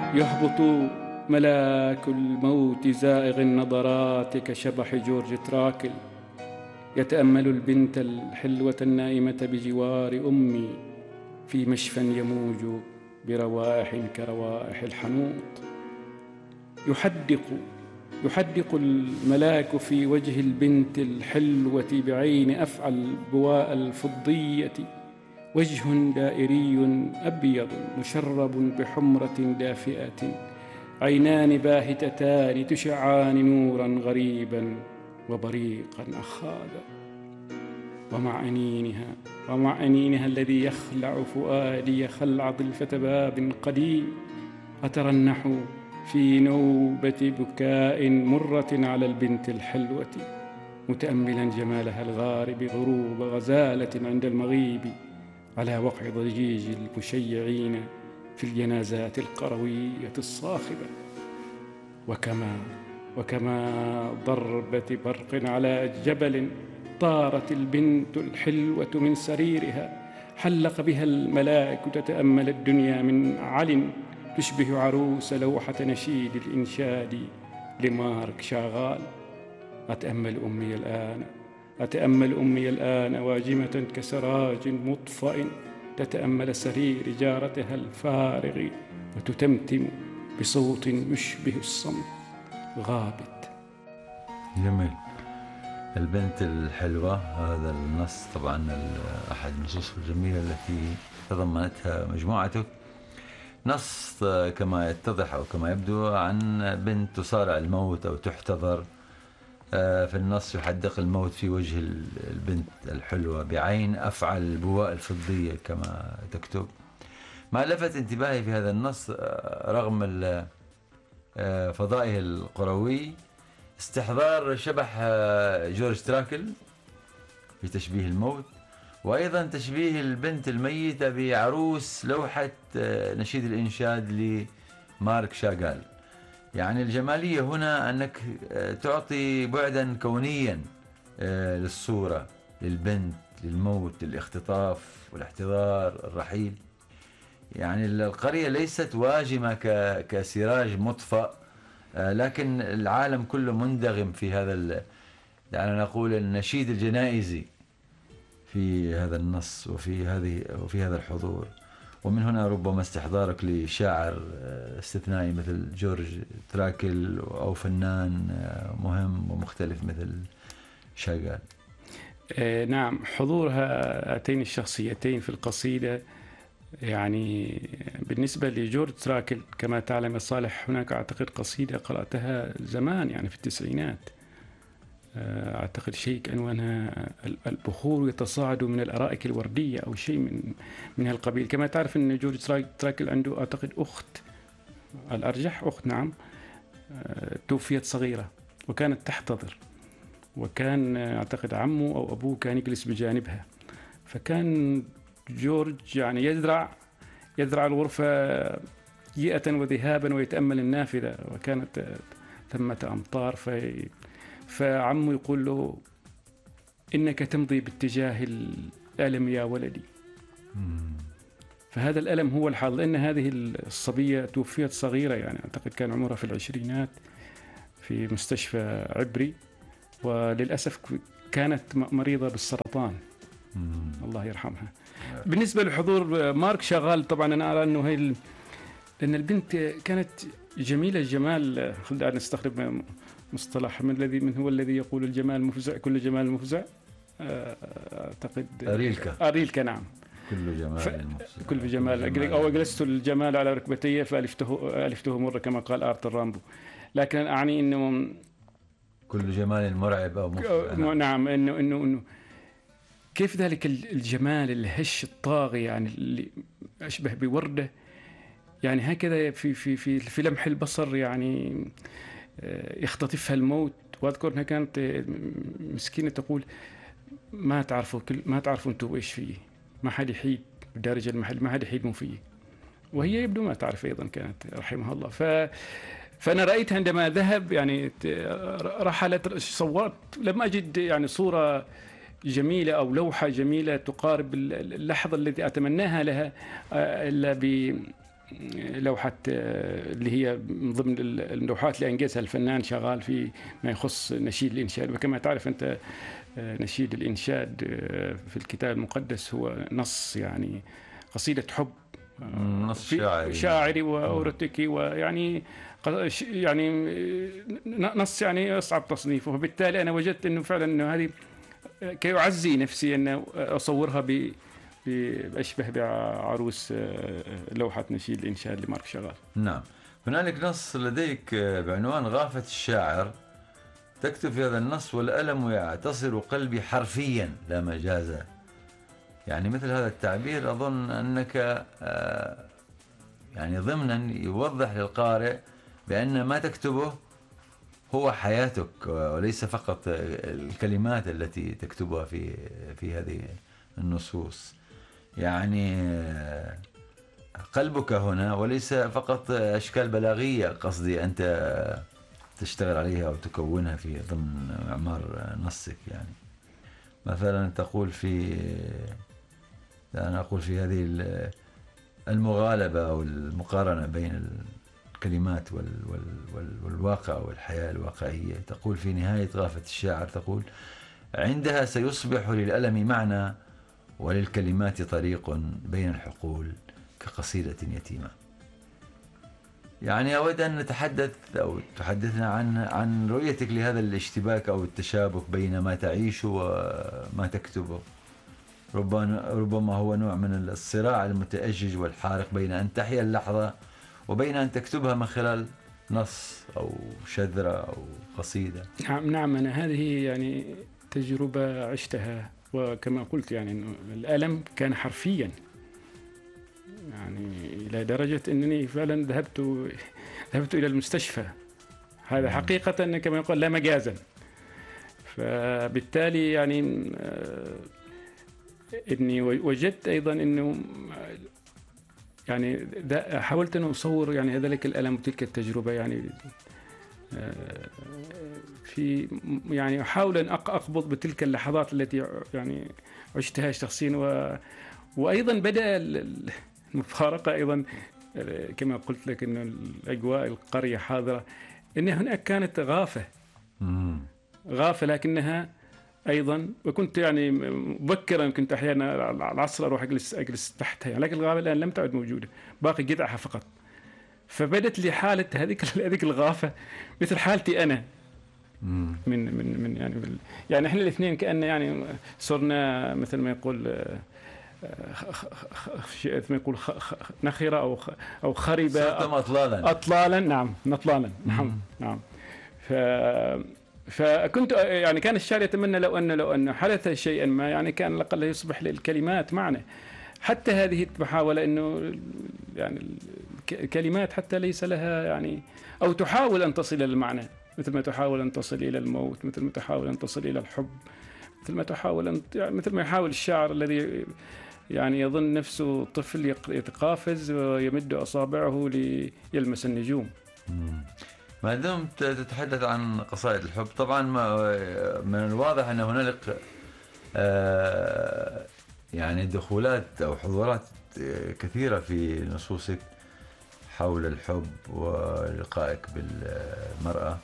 يهبط ملاك الموت زائغ النظرات كشبح جورج تراكل، يتأمل البنت الحلوة النائمة بجوار أمي في مشفى يموج بروائح كروائح الحنوط. يحدق الملاك في وجه البنت الحلوة بعين أفعى البواء الفضية، وجه دائري أبيض مشرب بحمرة دافئة، عينان باهتتان تشعان نورا غريبا وبريقا أخاذا. ومع أنينها الذي يخلع فؤادي خلع ضلفة باب قديم، أترنح في نوبة بكاء مرة على البنت الحلوة، متأملا جمالها الغارب غروب غزالة عند المغيب، على وقع ضجيج المشيعين في الجنازات القروية الصاخبة. وكما ضربة برق على جبل طارت البنت الحلوة من سريرها، حلق بها الملاك تتأمل الدنيا من عل، تشبه عروس لوحة نشيد الإنشاد لمارك شاغال. أتأمل أمي الآن واجمة كسراج مطفئ، تتأمل سرير جارتها الفارغ وتتمتم بصوت يشبه الصمت: غابت. جميل. البنت الحلوة، هذا النص طبعا أحد النصوص الجميلة التي تضمنتها مجموعتك. نص كما يتضح أو كما يبدو عن بنت تصارع الموت أو تحتضر. في النص يحدق الموت في وجه البنت الحلوة بعين أفعى البواء الفضية كما تكتب. ما لفت انتباهي في هذا النص رغم فضائه القروي استحضار شبح جورج تراكل في تشبيه الموت، وأيضا تشبيه البنت الميتة بعروس لوحة نشيد الإنشاد لمارك شاغال. يعني الجمالية هنا أنك تعطي بعدا كونيا للصورة، للبنت، للموت، للاختطاف والاحتضار، الرحيل. يعني القرية ليست واجمة كسراج مطفأ، لكن العالم كله مندغم في هذا يعني نقول النشيد الجنائزي في هذا النص وفي هذا الحضور. ومن هنا ربما استحضارك لشاعر استثنائي مثل جورج تراكل أو فنان مهم ومختلف مثل شاغال. نعم، حضور هاتين الشخصيتين في القصيدة. يعني بالنسبة لجورج تراكل كما تعلم يا صالح، هناك أعتقد قصيدة قرأتها زمان يعني في التسعينات، أعتقد شيء عنوانها البخور يتصاعد من الأرائك الوردية أو شيء من هالقبيل. كما تعرف أن جورج تراكل عنده أعتقد أخت، الأرجح أخت، نعم، توفيت صغيرة وكانت تحتضر، وكان أعتقد عمه أو أبوه كان يجلس بجانبها، فكان جورج يعني يزرع الغرفة جيئة وذهابا ويتأمل النافذة، وكانت ثمة أمطار، فعمه يقول له: إنك تمضي باتجاه الألم يا ولدي. فهذا الألم هو الحال، لأن هذه الصبية توفيت صغيرة، يعني أعتقد كان عمرها في العشرينات، في مستشفى عبري، وللأسف كانت مريضة بالسرطان، الله يرحمها. بالنسبة لحضور مارك شاغال، طبعا أنا أرى أنه لأن البنت كانت جميلة الجمال، خلينا نستخدم مصطلح من هو الذي يقول الجمال مفزع، كل جمال مفزع، أعتقد أريلكا، نعم، كل جمال أو أجلست الجمال على ركبتي فألفته مرة كما قال آرثر رامبو. لكن أعني أنه كل جمال مرعب أو مفزع. نعم، إنه كيف ذلك الجمال الهش الطاغي، يعني اللي أشبه بوردة، يعني هكذا في لمح البصر، يعني يختطفها الموت. واذكر انها كانت مسكينه تقول: ما تعرفوا انتم ايش فيه، ما حد يحيد بدارج المحل، ما حد يحيد مو فيه. وهي يبدو ما تعرف ايضا، كانت رحمها الله. فانا رايتها عندما ذهب، يعني رحلت، صورت، لم اجد يعني صوره جميله او لوحه جميله تقارب اللحظه التي اتمناها لها الا لوحة اللي هي من ضمن اللوحات اللي أنجزها الفنان شغال في ما يخص نشيد الإنشاد. وكما تعرف أنت نشيد الإنشاد في الكتاب المقدس هو نص يعني قصيدة حب، نص شاعري وأورتكي، ويعني يعني نص يعني يصعب تصنيفه. فبالتالي أنا وجدت أنه فعلا أنه هذه كيعزي نفسي أن أصورها بأشبه بعروس لوحة نشيد الإنشاد لمارك شغال. نعم. هنالك نص لديك بعنوان غافة الشاعر، تكتب في هذا النص: والألم يعتصر قلبي حرفيا لا مجازا. يعني مثل هذا التعبير أظن أنك يعني ضمنا يوضح للقارئ بأن ما تكتبه هو حياتك، وليس فقط الكلمات التي تكتبها في هذه النصوص. يعني قلبك هنا، وليس فقط أشكال بلاغية قصدي أنت تشتغل عليها وتكونها في ضمن معمار نصك. يعني مثلا أنا أقول في هذه المغالبة أو المقارنة بين الكلمات والواقع والحياة الواقعية، تقول في نهاية غافة الشاعر، تقول: عندها سيصبح للألم معنى وللكلمات طريق بين الحقول كقصيدة يتيمة. يعني أود أن نتحدث أو تحدثنا عن رؤيتك لهذا الاشتباك أو التشابك بين ما تعيشه وما تكتبه. ربما هو نوع من الصراع المتأجج والحارق بين أن تحيا اللحظة وبين أن تكتبها من خلال نص أو شذرة أو قصيدة. نعم، أنا هذه يعني تجربة عشتها، وكما قلت يعني إنه الألم كان حرفيا، يعني إلى درجة أنني فعلا ذهبت إلى المستشفى. هذا حقيقة كما يقول لا مجازا. فبالتالي يعني إني وجدت أيضا أنه يعني حاولت أن أصور يعني ذلك الألم وتلك التجربة، يعني في يعني أحاول أن أقبض بتلك اللحظات التي يعني عشتها شخصيا. وأيضا بدأ المفارقة أيضا كما قلت لك أن الأجواء القرية حاضرة، أن هناك كانت غافة لكنها أيضا، وكنت يعني مبكرا كنت أحيانا على العصر أروح أجلس تحتها، لكن الغابة الآن لم تعد موجودة، باقي جذعها فقط. فبدت لي حالة هذيك الغافة مثل حالتي أنا من يعني إحنا الاثنين كأن يعني صرنا مثل ما يقول نخرة أو خربة، أطلالا. نعم نطلالا. نعم. فكنت يعني كان الشاعر يتمنى لو أن حدث شيئا ما، يعني كان على الأقل يصبح للكلمات معنى. حتى هذه المحاولة إنه يعني الكلمات حتى ليس لها يعني، أو تحاول أن تصل إلى المعنى، مثل ما تحاول أن تصل إلى الموت، مثل ما تحاول أن تصل إلى الحب، مثل ما يحاول الشاعر الذي يعني يظن نفسه طفل يتقافز ويمد أصابعه ليلمس النجوم. ما دمت تتحدث عن قصائد الحب، طبعا من الواضح أن هنالك يعني دخولات أو حضورات كثيرة في نصوصك حول الحب ولقائك بالمرأة.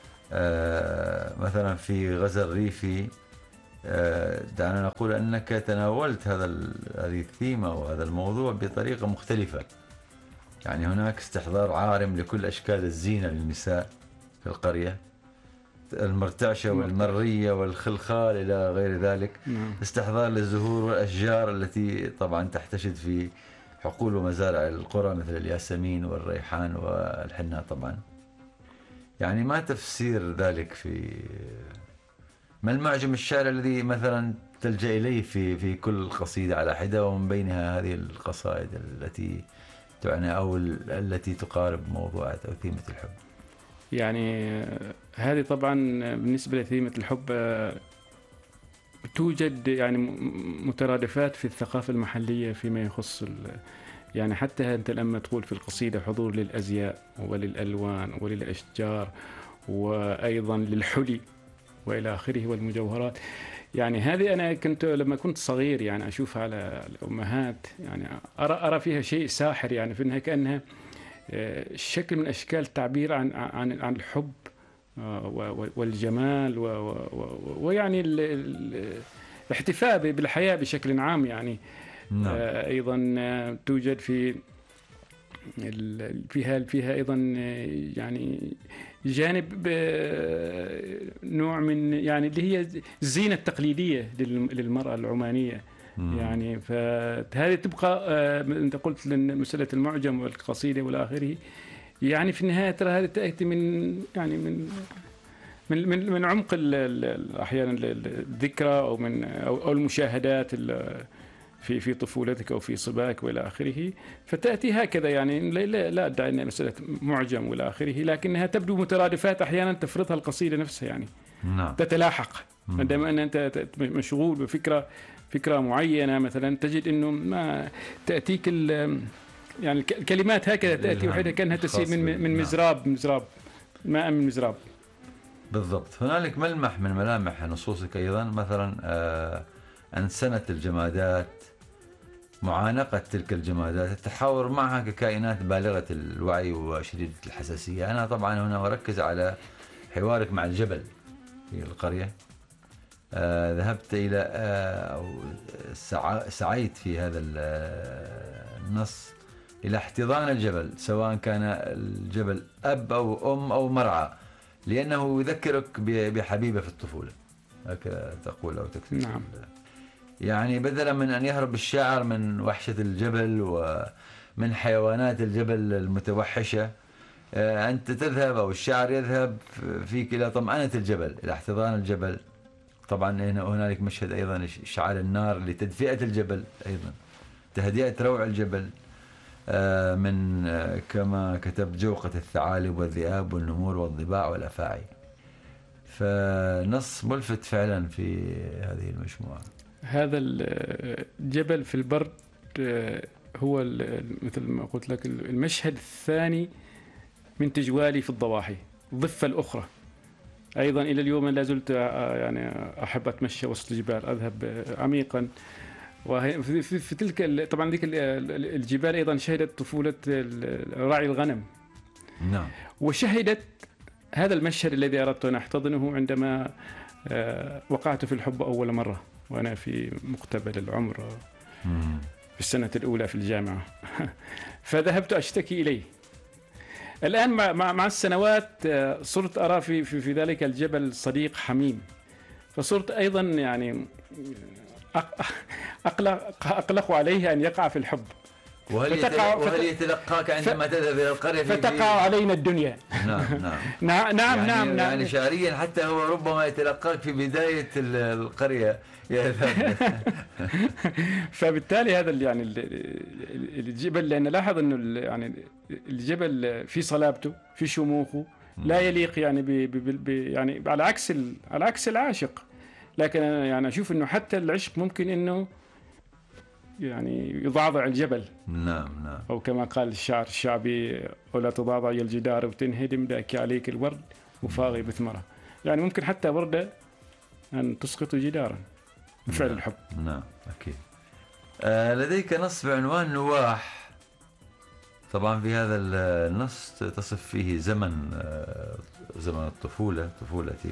مثلا في غزل ريفي دعنا نقول أنك تناولت هذه الثيمة وهذا الموضوع بطريقة مختلفة. يعني هناك استحضار عارم لكل أشكال الزينة للنساء في القرية، المرتعشة والمرية والخلخال إلى غير ذلك. استحضار للزهور والأشجار التي طبعا تحتشد في حقول ومزارع القرى مثل الياسمين والريحان والحناء طبعا. يعني ما تفسير ذلك ما المعجم الشعر الذي مثلا تلجأ إليه في كل قصيدة على حدة، ومن بينها هذه القصائد التي تعنى أو التي تقارب موضوعات أو ثيمة الحب؟ يعني هذه طبعا بالنسبة لثيمة الحب توجد يعني مترادفات في الثقافة المحلية فيما يخص يعني حتى أنت لما تقول في القصيدة حضور للأزياء وللألوان وللأشجار وأيضا للحلي وإلى آخره والمجوهرات، يعني هذه أنا كنت لما كنت صغير يعني أشوفها على الأمهات، يعني أرى فيها شيء ساحر، يعني في أنها كأنها شكل من أشكال التعبير عن الحب والجمال ويعني الاحتفاء بالحياة بشكل عام يعني. نعم. أيضا توجد فيها أيضا يعني جانب نوع من يعني اللي هي الزينة التقليدية للمرأة العمانية. يعني فهذه تبقى أنت قلت مسألة المعجم والقصيدة والآخره، يعني في النهاية ترى هذه تأتي من يعني من عمق أحيانا الذكرى أو المشاهدات في طفولتك أو في صباك وإلى آخره، فتأتي هكذا يعني لا أدعي أنها مسألة معجم وإلى آخره، لكنها تبدو مترادفات أحيانا تفرضها القصيدة نفسها يعني. نعم. تتلاحق عندما أنت مشغول فكرة معينة مثلا، تجد أنه ما تأتيك يعني الكلمات هكذا تأتي وحيدها كأنها تسيل من مزراب ماء من مزراب. بالضبط. هنالك ملمح من ملامح نصوصك أيضا مثلا عن سنة الجمادات، معانقة تلك الجمادات، التحاور معها ككائنات بالغة الوعي وشديدة الحساسية. أنا طبعا هنا أركز على حوارك مع الجبل في القرية. ذهبت إلى أو سعيت في هذا النص إلى احتضان الجبل، سواء كان الجبل أب أو أم أو مرعى، لأنه يذكرك بحبيبة في الطفولة، هكذا تقول أو تكتب. نعم. يعني بدلا من أن يهرب الشاعر من وحشة الجبل ومن حيوانات الجبل المتوحشة، أنت تذهب أو الشاعر يذهب فيك إلى طمأنة الجبل، إلى احتضان الجبل. طبعا هنالك مشهد أيضا إشعال النار لتدفئة الجبل، أيضا تهدئة روع الجبل، من كما كتب جوقة الثعالب والذئاب والنمور والضباع والأفاعي. فنص ملفت فعلا في هذه المجموعة. هذا الجبل في البرد هو مثل ما قلت لك المشهد الثاني من تجوالي في الضواحي، الضفة الأخرى. أيضا إلى اليوم لا زلت يعني أحب أتمشى وسط الجبال، أذهب عميقا. وفي تلك طبعا ذيك الجبال أيضا شهدت طفولة راعي الغنم. نعم. وشهدت هذا المشهد الذي أردت أن أحتضنه عندما وقعت في الحب أول مرة وأنا في مقتبل العمر في السنة الأولى في الجامعة. فذهبت أشتكي إليه. الآن مع السنوات صرت أرى في ذلك الجبل صديق حميم، فصرت أيضا يعني أقلق عليه أن يقع في الحب. وهل يتلقاك عندما تذهب إلى القرية فتقع علينا الدنيا. نعم. يعني شعريا حتى هو ربما يتلقاك في بداية القرية يذهب. فبالتالي هذا يعني الجبل، لأن لاحظ إنه يعني الجبل في صلابته في شموخه لا يليق يعني يعني على عكس العاشق. لكن أنا يعني أشوف إنه حتى العشق ممكن إنه يعني يضعضع الجبل. نعم. أو كما قال الشاعر الشعبي: ولا تضعضع الجدار وتنهدم ذاك عليك الورد وفاغي بثمره. يعني ممكن حتى وردة أن تسقط جدارا بفعل الحب. نعم أكيد. لديك نص بعنوان نواح. طبعا في هذا النص تصف فيه زمن الطفولة، طفولتك.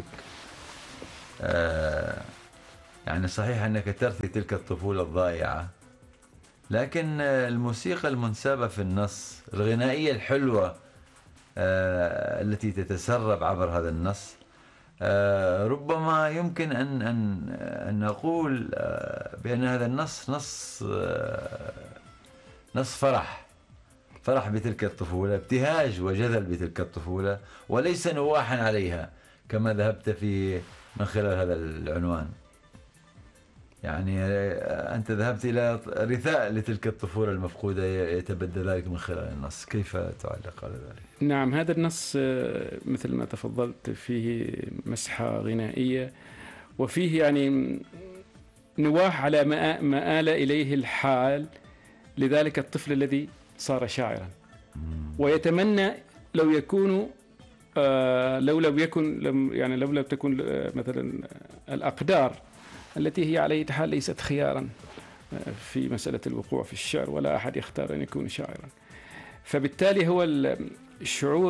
يعني صحيح أنك ترثي تلك الطفولة الضائعة، لكن الموسيقى المنسابة في النص، الغنائية الحلوة التي تتسرب عبر هذا النص، ربما يمكن أن نقول بأن هذا النص نص فرح بتلك الطفولة، ابتهاج وجذل بتلك الطفولة، وليس نواحا عليها كما ذهبت من خلال هذا العنوان. يعني أنت ذهبت إلى رثاء لتلك الطفولة المفقودة، يتبدى ذلك من خلال النص. كيف تعلق على ذلك؟ نعم، هذا النص مثل ما تفضلت فيه مسحة غنائية، وفيه يعني نواح على ما آل إليه الحال لذلك الطفل الذي صار شاعرا، ويتمنى لو يكون لو لم تكن مثلا الأقدار التي هي على أي حال ليست خيارا في مسألة الوقوع في الشعر، ولا أحد يختار أن يكون شاعرا. فبالتالي هو الشعور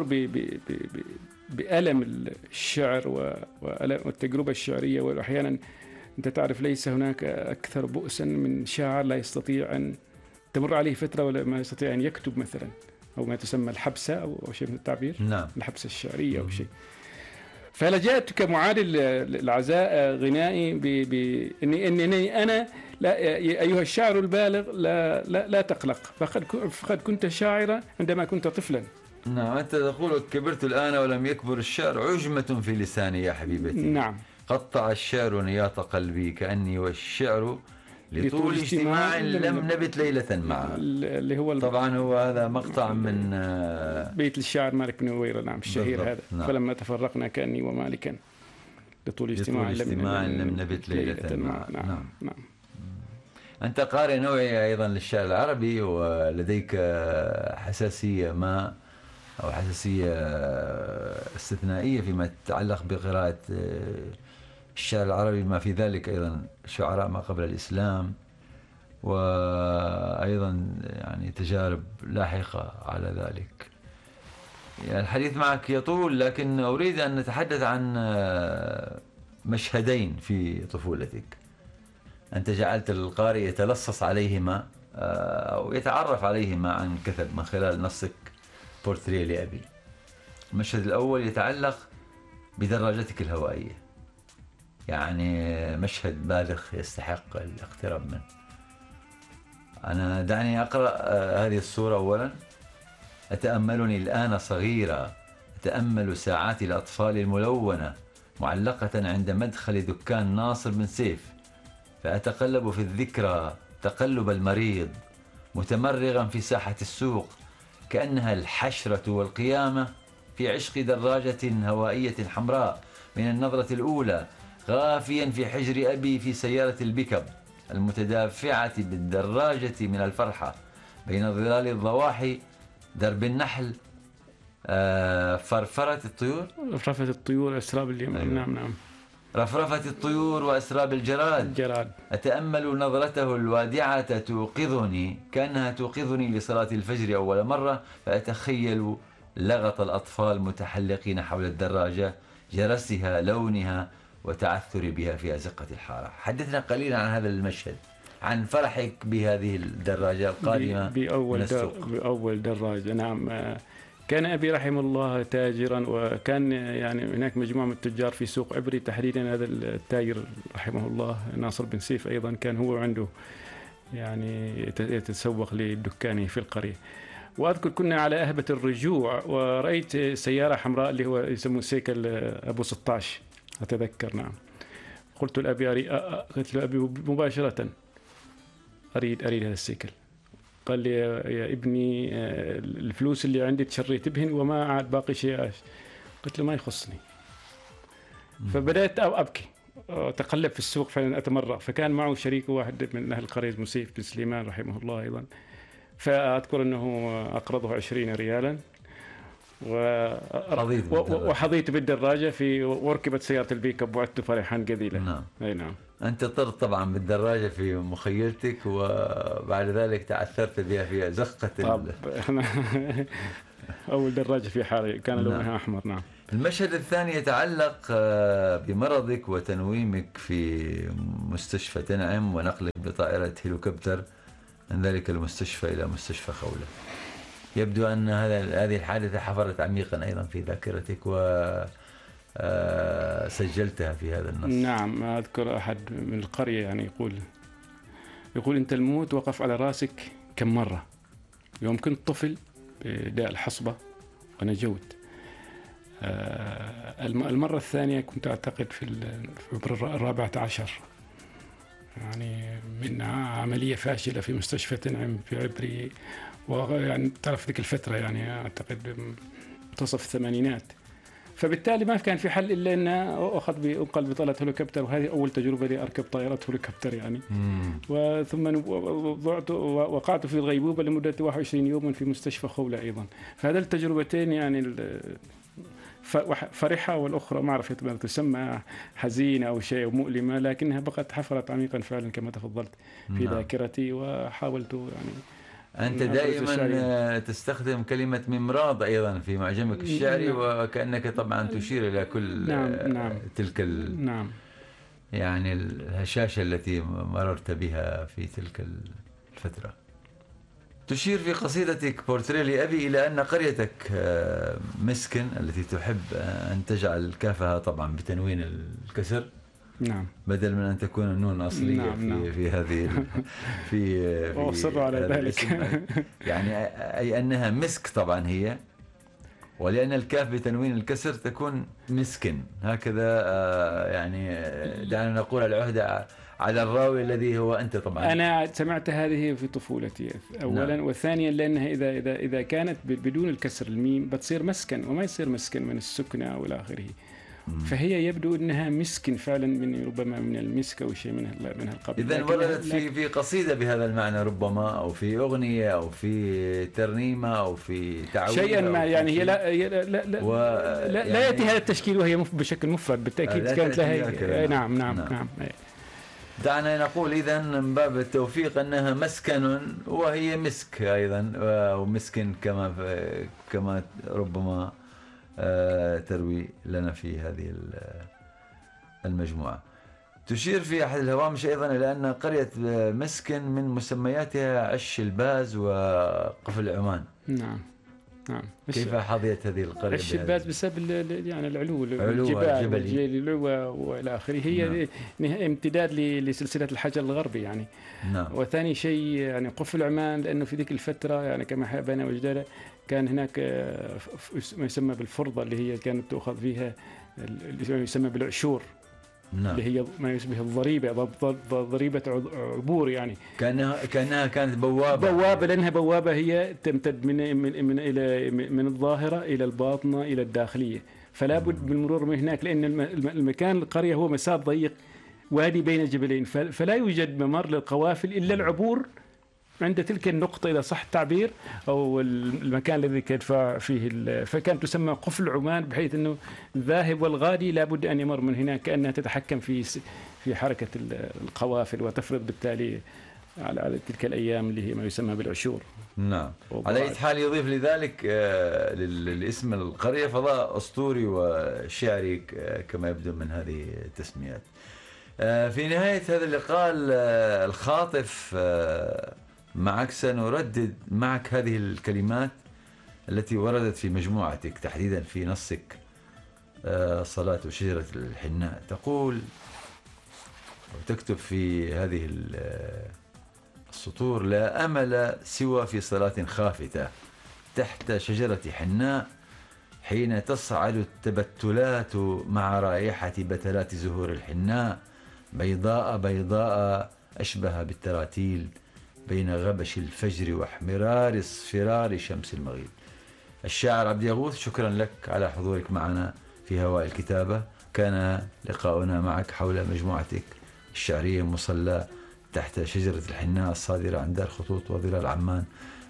بألم الشعر والتجربة الشعرية، وأحيانا أنت تعرف ليس هناك أكثر بؤسا من شاعر لا يستطيع أن تمر عليه فترة ولا ما يستطيع أن يكتب مثلا، أو ما تسمى الحبسة أو شيء من التعبير. نعم. الحبسة الشعرية أو شيء. فلجأت كمعادل العزاء غنائي إني أنا لا أيها الشاعر البالغ لا تقلق، فقد كنت شاعرا عندما كنت طفلا. نعم، أنت تقول كبرت الآن ولم يكبر الشعر، عجمة في لساني يا حبيبتي. نعم. قطع الشعر نياط قلبي كأني والشعر لطول اجتماع لم نبت ليلة معا. اللي هو طبعا هو هذا مقطع من بيت الشاعر مالك بن نويرة. نعم، الشهير هذا. نعم. فلما تفرقنا كأني ومالكا لطول اجتماع لم نبت ليلة معا. نعم. نعم. أنت قارئ نوعي أيضا للشعر العربي، ولديك حساسية أو حساسية استثنائية فيما يتعلق بقراءة الشعر العربي، ما في ذلك أيضا شعراء ما قبل الإسلام، وأيضا يعني تجارب لاحقة على ذلك. يعني الحديث معك يطول، لكن أريد أن نتحدث عن مشهدين في طفولتك أنت جعلت القارئ يتلصص عليهما أو يتعرف عليهما عن كثب من خلال نصك بورتريه لأبي. المشهد الأول يتعلق بدراجتك الهوائية، يعني مشهد بالغ يستحق الاقتراب منه. أنا دعني أقرأ هذه الصورة أولا. أتأملني الآن صغيرا، أتأمل ساعات الأطفال الملونة معلقة عند مدخل دكان ناصر بن سيف، فأتقلب في الذكرى تقلب المريض، متمرغا في ساحة السوق كأنها الحشرة والقيامة في عشق دراجة هوائية حمراء من النظرة الأولى، غافيا في حجر أبي في سيارة البيكب المتدافعة بالدراجة من الفرحة بين ظلال الضواحي، درب النحل، فرفرة الطيور، رفرفة الطيور، أسراب اليمن. أيوة. نعم. رفرفة الطيور وأسراب الجراد. أتأمل نظرته الوادعة توقظني كأنها توقظني لصلاة الفجر أول مرة، فأتخيل لغط الأطفال متحلقين حول الدراجة، جرسها، لونها، وتعثر بها في أزقة الحارة. حدثنا قليلا عن هذا المشهد، عن فرحك بهذه الدراجة القادمة من السوق. بأول دراجة. نعم. كان أبي رحمه الله تاجرا، وكان يعني هناك مجموعة من التجار في سوق عبري تحديدا. هذا التاجر رحمه الله ناصر بن سيف أيضا كان هو عنده يعني يتسوق لدكانه في القرية. وأذكر كنا على أهبة الرجوع، ورأيت سيارة حمراء اللي هو يسموه سيكل أبو 16 أتذكر. نعم. قلت لأبي قلت له أبي مباشرة أريد هذا السيكل. قال لي يا ابني الفلوس اللي عندي تشريت بهن وما عاد باقي شيء. قلت له ما يخصني. فبدأت أبكي، تقلب في السوق فعلا أتمرغ. فكان معه شريك واحد من أهل القرية اسمه سيف بن سليمان رحمه الله أيضا، فأذكر أنه أقرضه 20 ريالا وحظيت بالدراجة وركبت سيارة البيكب وعدت فرحان جذيلا. نعم. أي نعم. أنت طرت طبعا بالدراجة في مخيلتك، وبعد ذلك تعثرت بها في زقة أول دراجة في حارة كان لونها أحمر. نعم. المشهد الثاني يتعلق بمرضك وتنويمك في مستشفى تنعم ونقلك بطائرة هيليكوبتر من ذلك المستشفى إلى مستشفى خولة. يبدو أن هذه الحادثة حفرت عميقا أيضا في ذاكرتك وسجلتها في هذا النص. نعم. أذكر أحد من القرية يعني يقول أنت الموت وقف على راسك كم مرة. يوم كنت طفل بداء الحصبة ونجوت. المرة الثانية كنت أعتقد في العمر 14، يعني من عملية فاشلة في مستشفى تنعم في عبري، ويعني تعرف ذيك الفترة يعني أعتقد منتصف الثمانينات. فبالتالي ما كان في حل إلا أن أنقل بطائرة هليكوبتر، وهذه أول تجربة لي أركب طائرة هليكوبتر يعني. وثم وقعت في الغيبوبة لمدة 21 يوما في مستشفى خولة أيضا. فهذا التجربتين يعني فرحة، والأخرى ما أعرف تسمى حزينة أو شيء مؤلمة، لكنها بقت حفرت عميقا فعلا كما تفضلت في ذاكرتي، وحاولت يعني. أنت دائما تستخدم كلمة ممراض أيضا في معجمك الشعري، وكأنك طبعا تشير إلى كل تلك يعني الهشاشة التي مررت بها في تلك الفترة. تشير في قصيدتك بورتريه لأبي إلى أن قريتك مسكن التي تحب أن تجعل كافها طبعا بتنوين الكسر، نعم، بدل من أن تكون النون أصلية في هذه في وأصر على ذلك. يعني أي أنها مسك طبعا هي، ولأن الكاف بتنوين الكسر تكون مسكن هكذا. يعني دعنا نقول العهدة على الراوي الذي هو أنت طبعا. أنا سمعت هذه في طفولتي أولا، نعم. وثانيا لأنها إذا كانت بدون الكسر الميم بتصير مسكن، وما يصير مسكن من السكنة أو إلى آخره. فهي يبدو أنها مسكن فعلا، من ربما من المسك أو شيء من القبيل. إذن وردت في قصيدة بهذا المعنى ربما، أو في أغنية أو في ترنيمة أو في تعويذة شيئا ما، يعني هي لا يأتي هذا التشكيل وهي بشكل مفرد بالتأكيد. كانت لها نعم. دعنا نقول إذن من باب التوفيق أنها مسكن وهي مسك أيضا، ومسكن كما ربما تروي لنا في هذه المجموعة. تشير في أحد الهوامش أيضا إلى أن قرية مسكن من مسمياتها عش الباز وقفل عمان. نعم. كيف حظيت هذه القرية؟ عش الباز بسبب يعني العلو الجبال والى آخره. هي امتداد لسلسلة الحجر الغربي يعني. نعم. وثاني شيء يعني قفل عمان، لأنه في ذيك الفترة يعني كما حابنا وجدنا كان هناك ما يسمى بالفرضة، اللي هي كانت تأخذ فيها اللي يسمى بالعشور. نعم. اللي هي ما يشبه الضريبة، ضريبة عبور يعني. كانها كانت بوابة، لأنها بوابة هي تمتد من الظاهرة إلى الباطنة إلى الداخلية، فلا بد من المرور من هناك، لأن المكان القرية هو مسار ضيق وادي بين الجبلين، فلا يوجد ممر للقوافل إلا العبور عند تلك النقطة إذا صح التعبير، أو المكان الذي يدفع فيه فكانت تسمى قفل عمان، بحيث أنه الذاهب والغادي لابد أن يمر من هناك، كأنها تتحكم في حركة القوافل وتفرض بالتالي على تلك الأيام اللي هي ما يسمى بالعشور. نعم. على أي حال يضيف لذلك للاسم القرية فضاء أسطوري وشعري كما يبدو من هذه التسميات. في نهاية هذا اللقاء الخاطف معك سنردد معك هذه الكلمات التي وردت في مجموعتك، تحديدا في نصك صلاة شجرة الحناء. تقول وتكتب في هذه السطور: لا أمل سوى في صلاة خافتة تحت شجرة حناء، حين تصعد التبتلات مع رائحة بتلات زهور الحناء، بيضاء بيضاء أشبه بالتراتيل بين غبش الفجر واحمرار اصفرار شمس المغيب. الشاعر عبد يغوث، شكرا لك على حضورك معنا في هواء الكتابة. كان لقاؤنا معك حول مجموعتك الشعرية مصلى تحت شجرة الحناء الصادرة عن دار خطوط وظلال عمان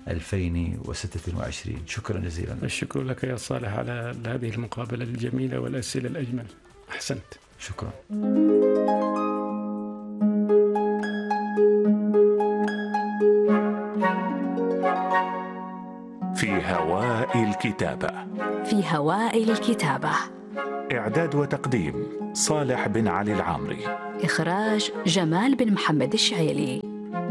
2026. شكرا جزيلا. الشكر لك يا صالح على هذه المقابلة الجميلة والأسئلة الأجمل. أحسنت. شكرا. في هواء الكتابة. في هواء الكتابة. إعداد وتقديم صالح بن علي العامري. إخراج جمال بن محمد الشعيلي.